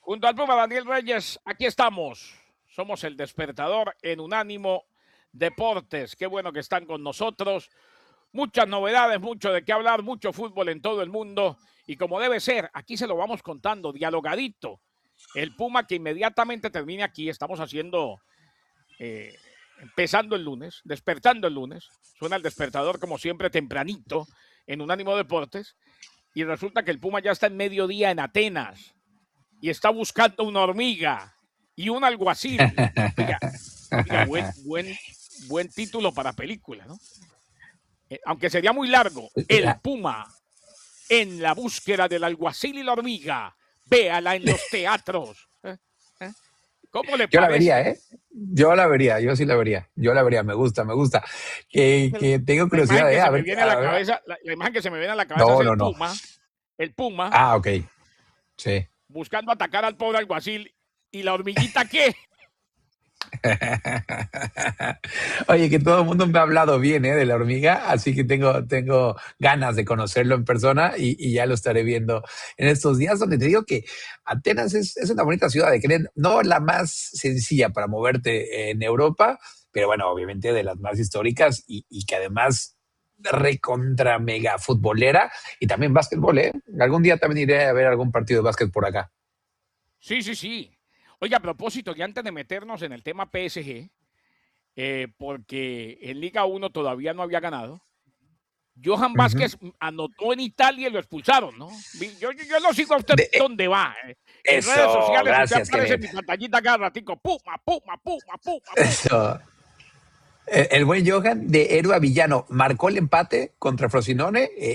Junto al Puma Daniel Reyes, aquí estamos. Somos el despertador en Unánimo Deportes. Qué bueno que están con nosotros. Muchas novedades, mucho de qué hablar, mucho fútbol en todo el mundo. Y como debe ser, aquí se lo vamos contando, dialogadito. El Puma que inmediatamente termine aquí, estamos haciendo, empezando el lunes, despertando el lunes. Suena el despertador como siempre tempranito en Unánimo Deportes. Y resulta que el Puma ya está en mediodía en Atenas y está buscando una hormiga y un alguacil. Oiga, buen título para película, ¿no? Aunque sería muy largo. El Puma en la búsqueda del alguacil y la hormiga. Véala en los teatros. ¿Cómo le Yo la parece? vería, ¿eh? Yo sí la vería. Yo la vería, me gusta. Que tengo La imagen curiosidad, que ¿eh? se A me ver, viene a a la ver. cabeza, la imagen que se me viene a la cabeza es No, no, no. el Puma Ah, ok. Sí. buscando atacar al pobre alguacil. ¿Y la hormiguita qué? Oye, que todo el mundo me ha hablado bien, de la hormiga, así que tengo ganas de conocerlo en persona y ya lo estaré viendo en estos días, donde te digo que Atenas es una bonita ciudad, no la más sencilla para moverte en Europa, pero bueno, obviamente de las más históricas y que además recontra mega futbolera y también básquetbol, ¿eh? Algún día también iré a ver algún partido de básquet por acá. Sí, sí, sí. Oye, a propósito, y antes de meternos en el tema PSG, porque en Liga 1 todavía no había ganado, Johan Ujú. Vázquez anotó en Italia y lo expulsaron, ¿no? Yo lo sigo a usted De- dónde va. En redes Eso, sociales usted gracias, aparece en Kenneth. mi pantallita cada ratico. Puma, puma, puma, puma, puma. Eso. El buen Johan de héroe a villano marcó el empate contra Frosinone.